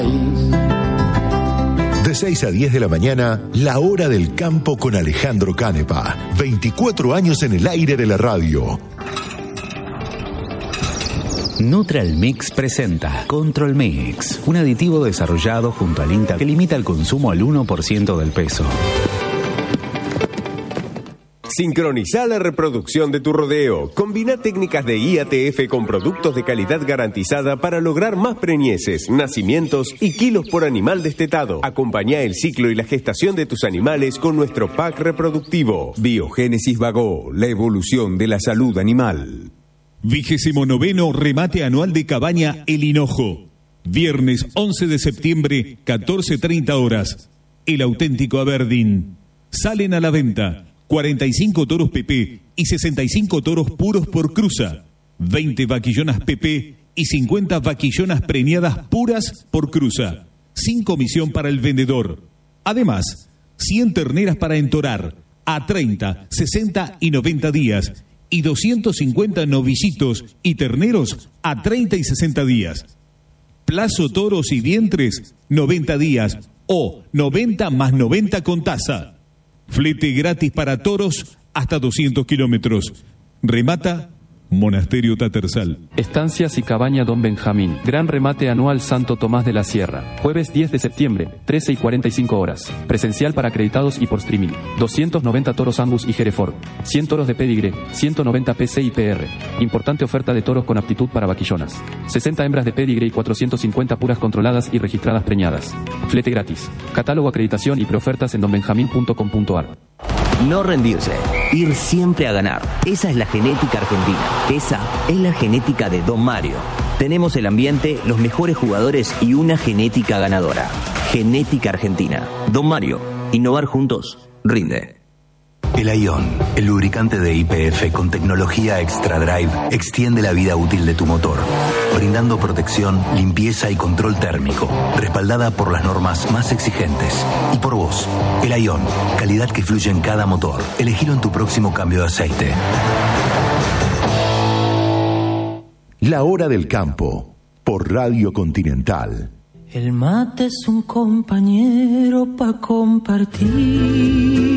país. De 6 a 10 de la mañana, La Hora del Campo con Alejandro Canepa. 24 años en el aire de la radio. Neutral Mix presenta Control Mix, un aditivo desarrollado junto al INTA que limita el consumo al 1% del peso. Sincroniza la reproducción de tu rodeo. Combina técnicas de IATF con productos de calidad garantizada para lograr más preñeces, nacimientos y kilos por animal destetado. Acompañá el ciclo y la gestación de tus animales con nuestro pack reproductivo. Biogénesis Vagó, la evolución de la salud animal. 29º remate anual de Cabaña El Hinojo. Viernes 11 de septiembre, 14:30 horas. El auténtico Aberdeen. Salen a la venta 45 toros PP y 65 toros puros por cruza, 20 vaquillonas PP y 50 vaquillonas preñadas puras por cruza, sin comisión para el vendedor. Además, 100 terneras para entorar a 30, 60 y 90 días y 250 novillitos y terneros a 30 y 60 días. Plazo toros y vientres, 90 días o 90 más 90 con tasa. Flete gratis para toros hasta 200 kilómetros. Remata Monasterio Tatersal. Estancias y Cabaña Don Benjamín. Gran remate anual Santo Tomás de la Sierra. Jueves 10 de septiembre, 13 y 45 horas. Presencial para acreditados y por streaming. 290 toros Angus y Hereford. 100 toros de pedigre, 190 PC y PR. Importante oferta de toros con aptitud para vaquillonas. 60 hembras de pedigre y 450 puras controladas y registradas preñadas. Flete gratis. Catálogo, acreditación y preofertas en donbenjamin.com.ar. No rendirse, ir siempre a ganar. Esa es la genética argentina. Esa es la genética de Don Mario. Tenemos el ambiente, los mejores jugadores y una genética ganadora. Genética argentina. Don Mario, innovar juntos, rinde. El Ion, el lubricante de YPF con tecnología Extra Drive, extiende la vida útil de tu motor, brindando protección, limpieza y control térmico, respaldada por las normas más exigentes. Y por vos, el Ion, calidad que fluye en cada motor. Elegilo en tu próximo cambio de aceite. La Hora del Campo, por Radio Continental. El mate es un compañero pa' compartir.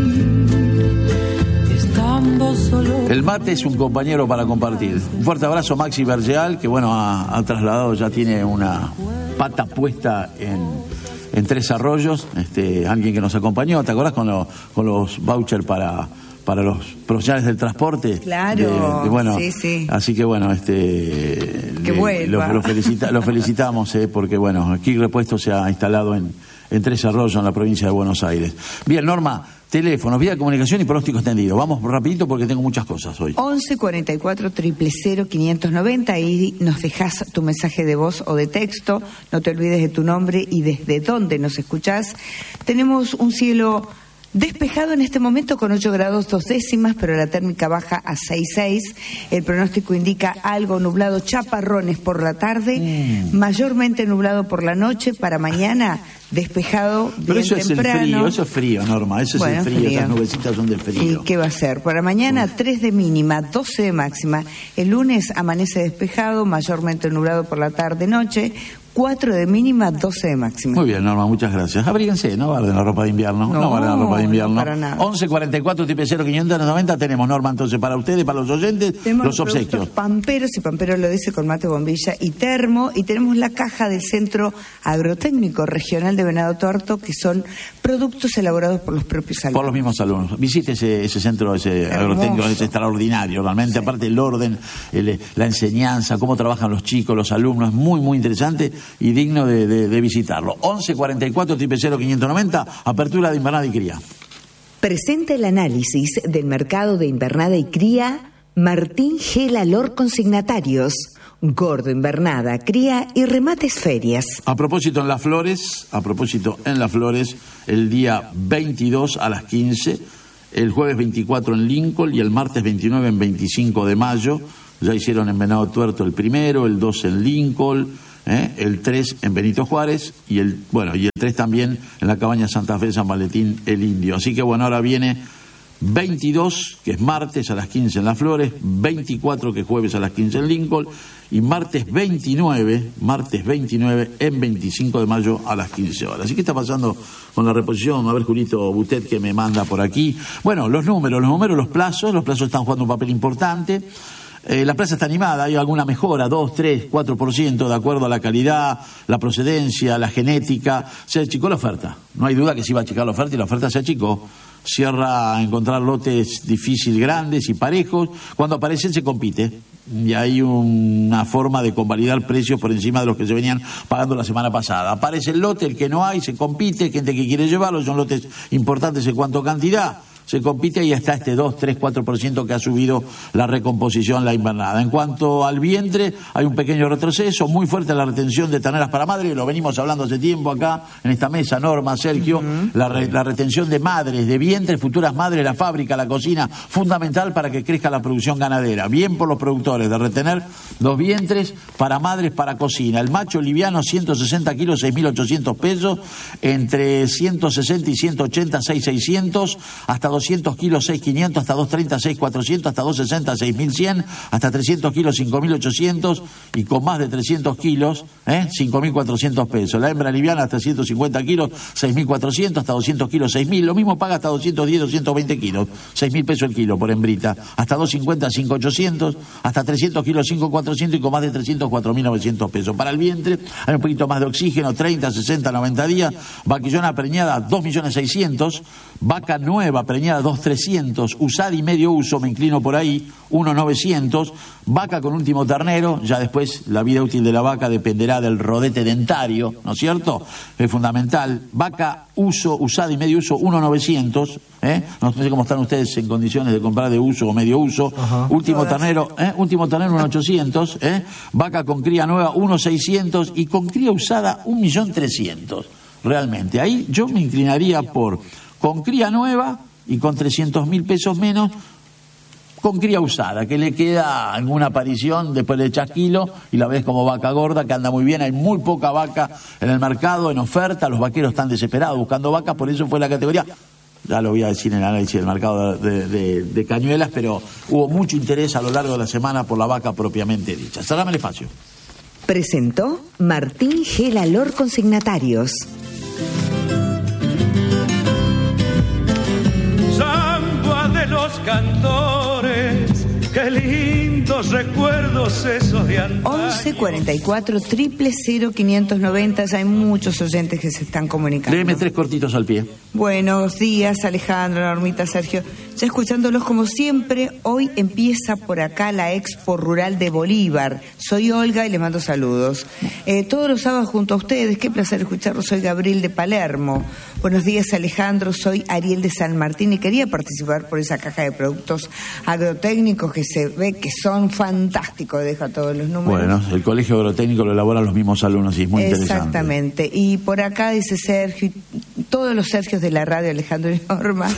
El mate es un compañero para compartir. Un fuerte abrazo a Maxi Bergeal, que bueno, ha trasladado, ya tiene una pata puesta en Tres Arroyos. Alguien que nos acompañó, ¿te acordás? Con los vouchers para los profesionales del transporte. Claro, bueno, sí. Así que bueno, lo felicitamos, porque bueno, aquí Repuesto se ha instalado en Tres Arroyos, en la provincia de Buenos Aires. Bien, Norma, teléfonos, vía de comunicación y pronóstico extendido. Vamos rapidito porque tengo muchas cosas hoy. 11 44 000 590, ahí nos dejas tu mensaje de voz o de texto. No te olvides de tu nombre y desde dónde nos escuchás. Tenemos un cielo despejado en este momento con 8 grados 2 décimas, pero la térmica baja a 6,6. El pronóstico indica algo nublado, chaparrones por la tarde, mayormente nublado por la noche. Para mañana, despejado bien pero eso temprano. Eso es frío, Norma, eso es el frío, esas nubecitas son del frío. ¿Y qué va a ser? Para mañana 3 de mínima, 12 de máxima. El lunes amanece despejado, mayormente nublado por la tarde-noche. 4 de mínima, 12 de máxima. Muy bien, Norma, muchas gracias. Abríguense, no guarden la ropa de invierno. No guarden la ropa de invierno. No, para nada. 11 44 590 tenemos, Norma, entonces, para ustedes, para los oyentes, tenemos los obsequios. Pamperos, y Pampero lo dice con mate, bombilla y termo. Y tenemos la caja del Centro Agrotécnico Regional de Venado Tuerto, que son productos elaborados por los propios alumnos. Por los mismos alumnos. Visite ese centro agrotécnico, es extraordinario, realmente. Sí. Aparte el orden, la enseñanza, cómo trabajan los chicos, los alumnos, muy, muy interesante y digno de visitarlo. 11 44 000 590, apertura de invernada y cría. Presenta el análisis del mercado de invernada y cría Martín G. Lalor, consignatarios. Gordo, invernada, cría y remates ferias. A propósito en Las Flores, el día 22 a las 15, el jueves 24 en Lincoln y el martes 29 en 25 de mayo. Ya hicieron en Venado Tuerto el primero, el 2 en Lincoln, el 3 en Benito Juárez y el 3 también en la Cabaña Santa Fe, San Valentín, el Indio. Así que bueno, ahora viene 22, que es martes a las 15 en Las Flores, 24, que es jueves a las 15 en Lincoln, y martes 29 en 25 de mayo a las 15 horas. ¿Y qué está pasando con la reposición? A ver, Julito Butet, que me manda por aquí. Bueno, los números, los plazos están jugando un papel importante. La plaza está animada, hay alguna mejora, 2, 3, 4%, de acuerdo a la calidad, la procedencia, la genética. Se achicó la oferta. No hay duda que se iba a achicar la oferta y la oferta se achicó. Cierra a encontrar lotes difíciles, grandes y parejos. Cuando aparecen se compite. Y hay una forma de convalidar precios por encima de los que se venían pagando la semana pasada. Aparece el lote, el que no hay, se compite, gente que quiere llevarlo, son lotes importantes en cuanto a cantidad. Se compite y está este 2, 3, 4% que ha subido la recomposición, la invernada. En cuanto al vientre, hay un pequeño retroceso, muy fuerte la retención de terneras para madre, lo venimos hablando hace tiempo acá, en esta mesa, Norma, Sergio, la retención de madres, de vientres, futuras madres, la fábrica, la cocina, fundamental para que crezca la producción ganadera. Bien por los productores de retener los vientres para madres, para cocina. El macho liviano, 160 kilos, 6.800 pesos, entre 160 y 180, 6.600, hasta 200 kilos, 6.500, hasta 230, 6.400, hasta 260, 6.100, hasta 300 kilos, 5.800, y con más de 300 kilos, 5.400 pesos. La hembra liviana hasta 150 kilos, 6.400, hasta 200 kilos, 6.000. Lo mismo paga hasta 210, 220 kilos, 6.000 pesos el kilo por hembrita. Hasta 250, 5.800, hasta 300 kilos, 5.400, y con más de 300, 4.900 pesos. Para el vientre hay un poquito más de oxígeno, 30, 60, 90 días. Vaquillona preñada, 2.600.000. Vaca nueva preñada, 2.300.000, usada y medio uso, me inclino por ahí, 1.900.000, vaca con último ternero, ya después la vida útil de la vaca dependerá del rodete dentario, ¿no es cierto? Es fundamental. Vaca uso, usada y medio uso, 1.900.000, no sé cómo están ustedes en condiciones de comprar de uso o medio uso. Último ternero, 1.800.000, vaca con cría nueva, 1.600.000, y con cría usada, 1.300.000, realmente. Ahí yo me inclinaría por con cría nueva y con 300.000 pesos menos con cría usada, que le queda alguna aparición, después le echas kilo y la ves como vaca gorda, que anda muy bien. Hay muy poca vaca en el mercado, en oferta, los vaqueros están desesperados buscando vacas, por eso fue la categoría, ya lo voy a decir en el análisis del mercado de cañuelas, pero hubo mucho interés a lo largo de la semana por la vaca propiamente dicha. Cerrame el espacio. Presentó Martín Gela Lor Consignatarios. De los cantores, qué lindos recuerdos esos de antaño. 11 44 000 590. Hay muchos oyentes que se están comunicando. Léeme 3 cortitos al pie. Buenos días, Alejandro, Normita, Sergio. Ya escuchándolos como siempre, hoy empieza por acá la Expo Rural de Bolívar. Soy Olga y les mando saludos. Todos los sábados junto a ustedes, qué placer escucharlos. Soy Gabriel de Palermo. Buenos días, Alejandro, soy Ariel de San Martín y quería participar por esa caja de productos agrotécnicos que se ve que son fantásticos. Deja todos los números. Bueno, el colegio agrotécnico lo elaboran los mismos alumnos y es muy interesante. Exactamente. Y por acá dice Sergio, todos los Sergios de la radio, Alejandro y Norma.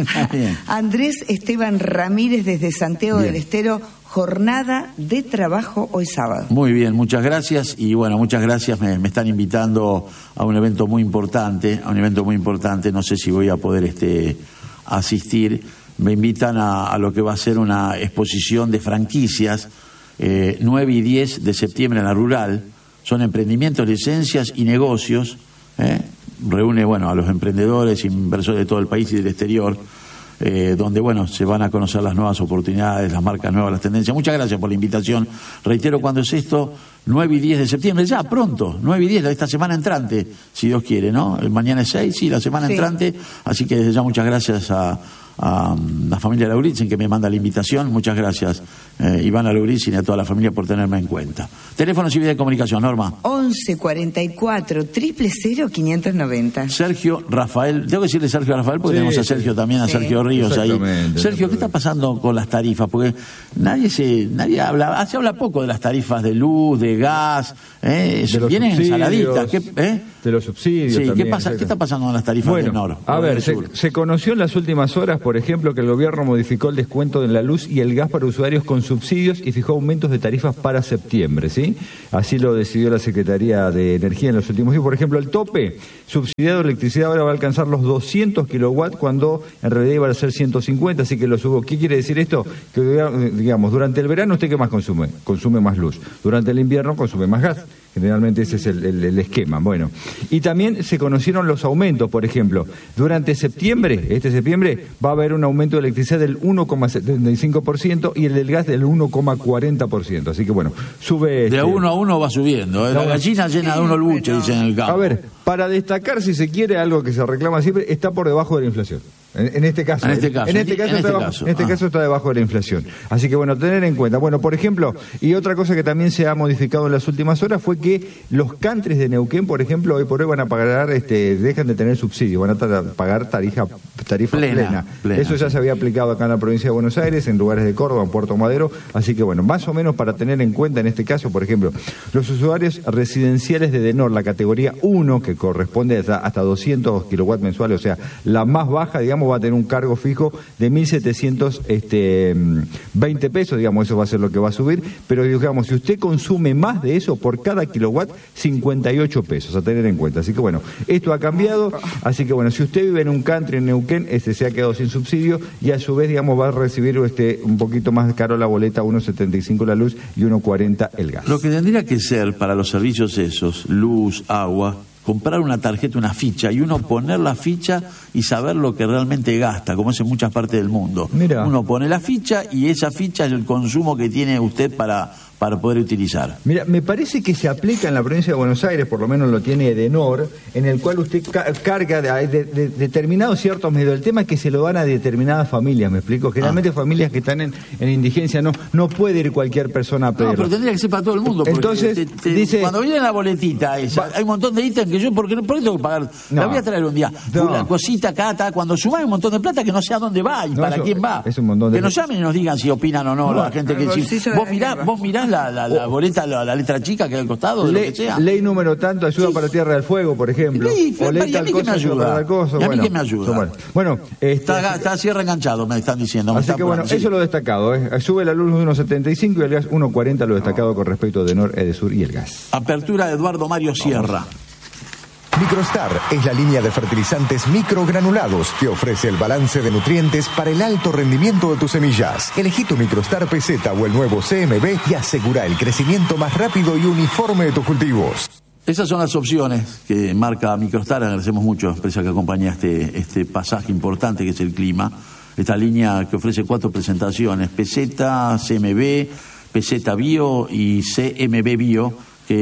Andrés Esteban Ramírez desde Santiago del Estero, jornada de trabajo hoy sábado. Muy bien, muchas gracias. Y bueno, muchas gracias. Me están invitando a un evento muy importante, no sé si voy a poder asistir. Me invitan a lo que va a ser una exposición de franquicias, 9 y 10 de septiembre en la Rural. Son emprendimientos, licencias y negocios. Reúne, a los emprendedores, inversores de todo el país y del exterior, donde, se van a conocer las nuevas oportunidades, las marcas nuevas, las tendencias. Muchas gracias por la invitación. Reitero, ¿cuándo es esto? 9 y 10 de septiembre, ya pronto, 9 y 10 de esta semana entrante, si Dios quiere, ¿no? Mañana es 6, sí, la semana entrante. Así que desde ya muchas gracias a la familia Lauritzen, que me manda la invitación. Muchas gracias, Ivana Lauritzen, y a toda la familia por tenerme en cuenta. Teléfonos y vía de comunicación, Norma. 11 44 000 590. Sergio Rafael, tengo que decirle Sergio Rafael porque tenemos a Sergio también, a Sergio Ríos ahí. Sergio, ¿qué está pasando con las tarifas? Porque nadie habla, se habla poco de las tarifas de luz, de gas, vienen ensaladitas. De los subsidios. Sí, también, ¿qué está pasando con las tarifas del NOR? A ver, se conoció en las últimas horas, por ejemplo, que el gobierno modificó el descuento de la luz y el gas para usuarios con subsidios y fijó aumentos de tarifas para septiembre, ¿sí? Así lo decidió la Secretaría de Energía en los últimos días. Por ejemplo, el tope subsidiado de electricidad ahora va a alcanzar los 200 kilowatts cuando en realidad iba a ser 150, así que lo subo. ¿Qué quiere decir esto? Que, digamos, durante el verano, ¿usted qué más consume? Consume más luz. Durante el invierno consume más gas. Generalmente ese es el esquema. Bueno, y también se conocieron los aumentos, por ejemplo. Durante septiembre va a haber un aumento de electricidad del 1,75% y el del gas del 1,40%. Así que bueno, sube... De 1 a 1 va subiendo. La gallina llena de uno el buche, dicen en el campo. A ver, para destacar, si se quiere, algo que se reclama siempre, está por debajo de la inflación. En este caso está debajo de la inflación. Así que bueno, tener en cuenta. Bueno, por ejemplo, y otra cosa que también se ha modificado en las últimas horas fue que los countries de Neuquén, por ejemplo, hoy por hoy van a pagar, dejan de tener subsidio, van a pagar tarifa plena. Eso ya se había aplicado acá en la provincia de Buenos Aires, en lugares de Córdoba, en Puerto Madero. Así que bueno, más o menos para tener en cuenta en este caso, por ejemplo, los usuarios residenciales de Denor, la categoría 1, que corresponde hasta 200 kilowatts mensuales, o sea, la más baja, digamos, va a tener un cargo fijo de 1.720 pesos, digamos, eso va a ser lo que va a subir, pero digamos, si usted consume más de eso, por cada kilowatt, 58 pesos, a tener en cuenta. Así que bueno, esto ha cambiado, así que bueno, si usted vive en un country en Neuquén, se ha quedado sin subsidio y a su vez, digamos, va a recibir un poquito más caro la boleta, 1.75 la luz y 1.40 el gas. Lo que tendría que ser para los servicios esos, luz, agua, comprar una tarjeta, una ficha, y uno poner la ficha y saber lo que realmente gasta, como es en muchas partes del mundo. Mirá. Uno pone la ficha y esa ficha es el consumo que tiene usted para poder utilizar. Mira, me parece que se aplica en la provincia de Buenos Aires, por lo menos lo tiene Edenor, en el cual usted carga de determinados ciertos medios. El tema es que se lo dan a determinadas familias, ¿me explico? Generalmente familias que están en indigencia, no puede ir cualquier persona a pedirlo. No, pero tendría que ser para todo el mundo. Entonces, dice... Cuando viene la boletita esa, hay un montón de ítems que yo, ¿por qué tengo que pagar? La voy a traer un día. Una cosita acá, cuando suban un montón de plata que no sé a dónde va y para quién va. Es un montón de... Que nos llamen y nos digan si opinan o no la gente que dice. Vos mirás la boleta, la letra chica que hay al costado, de lo que sea. Ley número tanto, ayuda para Tierra del Fuego, por ejemplo. O ley tal cosa, ayuda para tal cosa. ¿Y a mí qué me ayuda? Bueno, está cierre enganchado, me están diciendo. Así que bueno, eso es lo destacado. Sube la luz de 1.75 y el gas 1.40, lo destacado con respecto de Denor, Edesur y el gas. Apertura de Eduardo Mario Sierra. Microstar es la línea de fertilizantes microgranulados que ofrece el balance de nutrientes para el alto rendimiento de tus semillas. Elegí tu Microstar Peseta o el nuevo CMB y asegura el crecimiento más rápido y uniforme de tus cultivos. Esas son las opciones que marca Microstar. Agradecemos mucho a la empresa que acompaña este pasaje importante que es el clima. Esta línea que ofrece 4 presentaciones: Peseta, CMB, Peseta Bio y CMB Bio,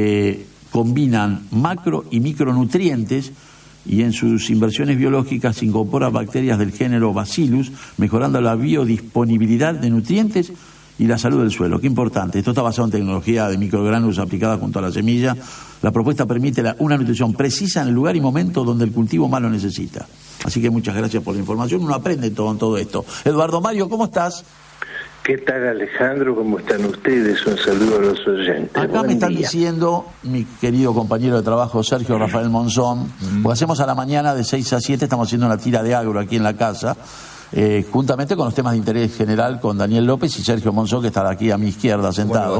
que combinan macro y micronutrientes y en sus inversiones biológicas incorpora bacterias del género Bacillus, mejorando la biodisponibilidad de nutrientes y la salud del suelo. Qué importante. Esto está basado en tecnología de microgranulos aplicada junto a la semilla. La propuesta permite una nutrición precisa en el lugar y momento donde el cultivo más lo necesita. Así que muchas gracias por la información. Uno aprende todo esto. Eduardo Mario, ¿cómo estás? ¿Qué tal, Alejandro? ¿Cómo están ustedes? Un saludo a los oyentes. Acá me están diciendo, mi querido compañero de trabajo Sergio Rafael Monzón, porque hacemos a la mañana de 6 a 7, estamos haciendo una tira de agro aquí en la casa, juntamente con los temas de interés general con Daniel López y Sergio Monzón, que está aquí a mi izquierda sentado.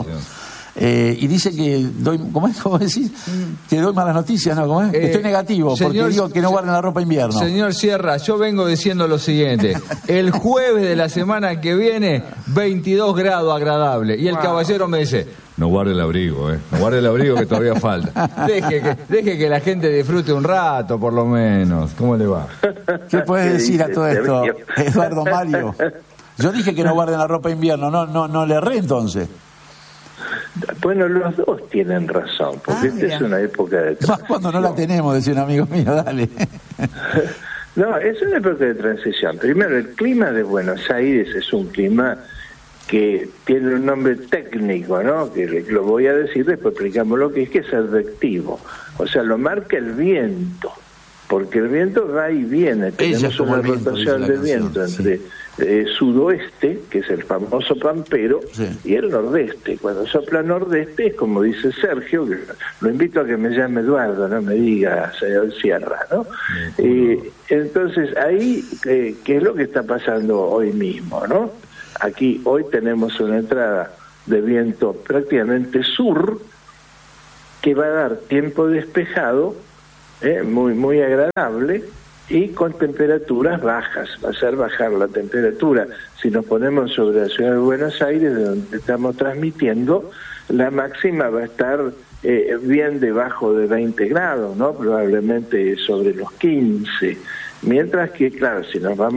Y dice que doy, ¿cómo decís? Que doy malas noticias, ¿no? ¿Cómo es? Estoy negativo, porque digo que no guarden la ropa invierno. Señor Sierra, yo vengo diciendo lo siguiente: el jueves de la semana que viene, 22 grados agradable. Y el caballero me dice: no guarde el abrigo, no guarde el abrigo que todavía falta. Deje que la gente disfrute un rato, por lo menos. ¿Cómo le va? ¿Qué puedes decir a todo esto, Eduardo Mario? Yo dije que no guarden la ropa invierno, no le erré entonces. Bueno, los dos tienen razón, porque esta es una época de transición. Más cuando no la tenemos, decía un amigo mío, dale. No, es una época de transición. Primero, el clima de Buenos Aires es un clima que tiene un nombre técnico, ¿no? Que lo voy a decir, después explicamos lo que es advectivo. O sea, lo marca el viento, porque el viento va y viene. Tenemos una rotación de viento entre sudoeste, que es el famoso pampero, y el nordeste. Cuando sopla nordeste, es como dice Sergio, que lo invito a que me llame Eduardo, no me diga señor Sierra, ¿no? Entonces, ahí, ¿qué es lo que está pasando hoy mismo, no? Aquí hoy tenemos una entrada de viento prácticamente sur que va a dar tiempo despejado, muy agradable, y con temperaturas bajas, va a hacer bajar la temperatura. Si nos ponemos sobre la ciudad de Buenos Aires, de donde estamos transmitiendo, la máxima va a estar bien debajo de 20 grados, ¿no? Probablemente sobre los 15, mientras que, claro, si nos vamos